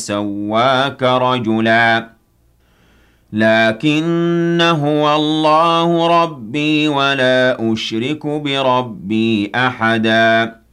فَسَوَّاكَ رَجُلًا لكن هو الله ربي ولا أشرك بربي أحدا